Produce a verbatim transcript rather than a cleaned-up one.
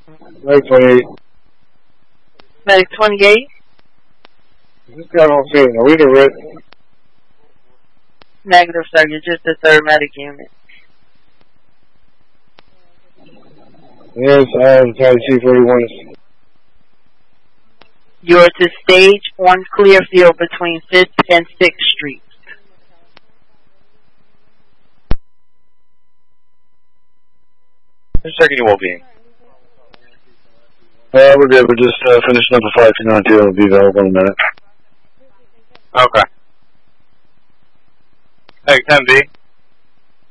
Medic twenty-eight. Medic twenty-eight. This guy on scene. Are we the red? Negative, sir. You're just the third medic unit. Yes, I am County C forty-one. You're to stage one Clearfield between fifth and sixth Streets. Just checking your well-being. Uh, we're good. We're just uh, finishing up a five two nine two. It'll be available in a minute. Okay. Hey, ten B.